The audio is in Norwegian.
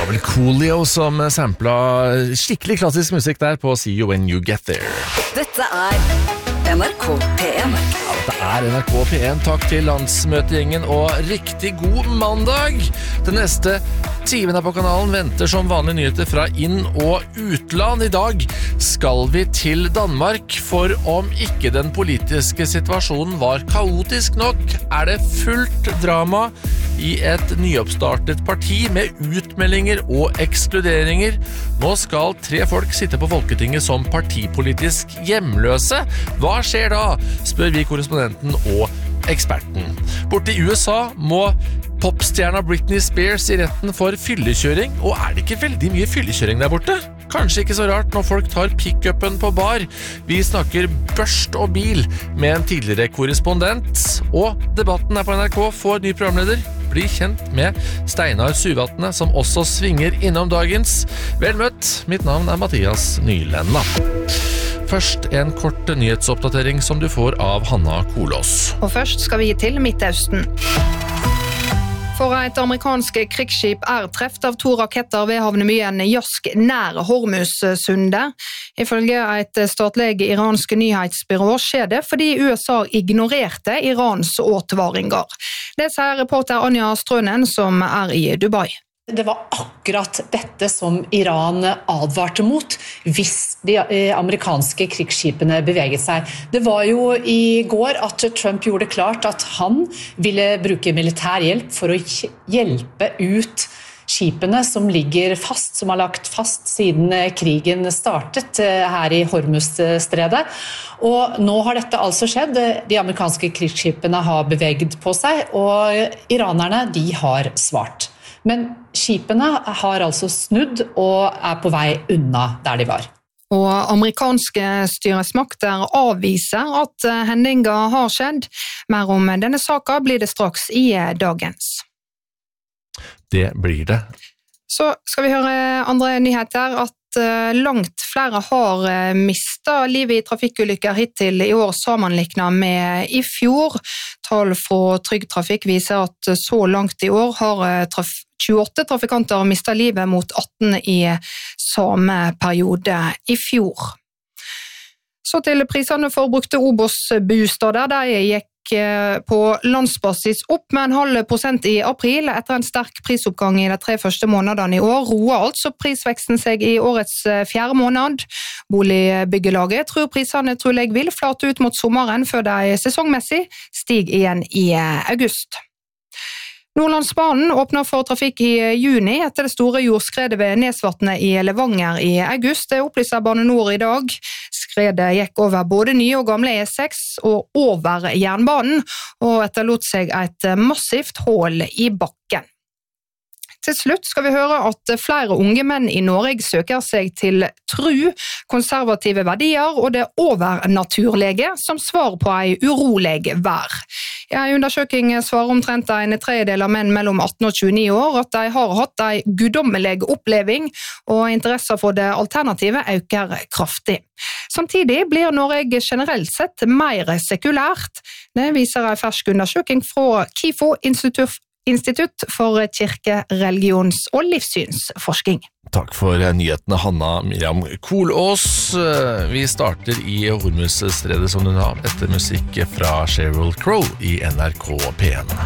vel Coolio som samplet skikkelig klassisk musikk der på See You When You Get There. Dette NRK P1. Ja, dette NRK P1. Takk til landsmøtegjengen og riktig god mandag. Den neste timen på kanalen venter som vanlige nyheter fra inn- og utland. I dag skal vi til Danmark, for om ikke den politiske situasjonen var kaotisk nok, det fullt drama i et nyoppstartet parti med utmeldinger og ekskluderinger. Nå skal 3 folk sitte på Folketinget som partipolitisk hjemløse. Hva skjer da? Spør vi korrespondenten og eksperten. Borte i USA må popstjerna Britney Spears i retten for fyllekjøring, og det ikke veldig mye fyllekjøring der borte? Kanskje ikke så rart når folk tar pick-upen på bar. Vi snakker børst og bil med en tidligere korrespondent, og debatten på NRK får ny programleder. Bli kjent med Steinar Suvatne, som også svinger innom dagens. Vel møtt, mitt navn Mathias Nylenda. Først en kort nyhetsoppdatering som du får av Hanna Kolås. Og først skal vi til Midtøsten. For et amerikansk krigsskip treft av 2 raketter ved havnemyen Jask nær Hormuzsundet. Ifølge et statlig iransk nyhetsbyrå skjer det fordi USA ignorerte Irans advaringer. Det sier reporter Anja Strønen som i Dubai. Det var akkurat dette som Iran advarte mot hvis de amerikanske krigsskipene beveget seg. Det var jo i går at Trump gjorde det klart at han ville bruke militær hjelp for å hjelpe ut skipene som ligger fast, som har lagt fast siden krigen startet her i Hormuzstredet. Og nå har dette altså skjedd. De amerikanske krigsskipene har beveget på seg, og iranerne de har svart. Men skipene har altså snudd og på vei unna der de var. Og amerikanske styresmakter avviser at hendinga har skjedd. Mer om denne saken blir det straks i dagens. Det blir det. Så skal vi høre andre nyheter at langt flere har mistet livet i trafikkulykker hittil i år sammenlignet med i fjor. Tall fra Trygg Trafikk viser at så langt i år har 28 trafikanter mistet livet mot 18 i samme periode i fjor. Så til prisene for brukte Obos-bostader, der gikk på landsbasis opp med 0,5% i april. Etter en sterk prisoppgang i de 3 første månedene i år roer altså prisveksten seg i årets 4. måned. Boligbyggelaget tror prisene trolig vil flate ut mot sommeren før de sesongmessig stiger igjen i august. Nordlandsbanen åpner for trafikk i juni etter det store jordskredet ved Nesvatnet i Levanger i august. Det opplyser Bane Nor i dag. Skredet gikk over både nye og gamle E6 og over jernbanen, og etterlot seg et massivt hull i bakken. Til slutt skal vi høre at flere unge menn i Norge søker seg til tru, konservative verdier og det overnaturlige som svar på en urolig vær. I en undersøking svarer omtrent 1/3 av menn mellom 18 og 29 år at de har hatt en guddommelig oppleving, og interessen for det alternative øker kraftig. Samtidig blir Norge generelt sett mer sekulært. Det viser en fersk undersøking fra KIFO, Institutt for kirke-, religions- og livssynsforskning. Takk for nyhetene, Hanna Miriam Kolås. Vi starter i Hormuzstredet som du har, etter musikk fra Sheryl Crow i NRK P1.